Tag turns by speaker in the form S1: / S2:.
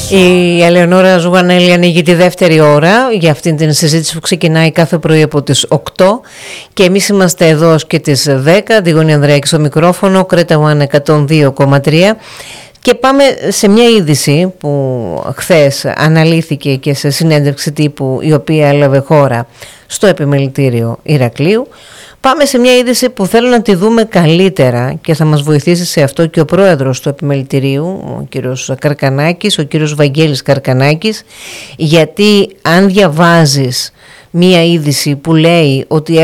S1: Η Ελεονόρα Ζουγανέλη ανοίγει τη δεύτερη ώρα για αυτήν την συζήτηση που ξεκινάει κάθε πρωί από τις 8 και εμείς είμαστε εδώ ως και τις 10. Αντιγόνη Ανδρέακη στο μικρόφωνο, Κρέτα One 102,3. Και πάμε σε μια είδηση που χθες αναλύθηκε και σε συνέντευξη τύπου η οποία έλαβε χώρα στο επιμελητήριο Ηρακλείου. Πάμε σε μια είδηση που θέλω να τη δούμε καλύτερα και θα μας βοηθήσει σε αυτό και ο πρόεδρος του επιμελητηρίου, ο κύριος Καρκανάκης, ο κύριος Βαγγέλης Καρκανάκης, γιατί αν διαβάζεις μια είδηση που λέει ότι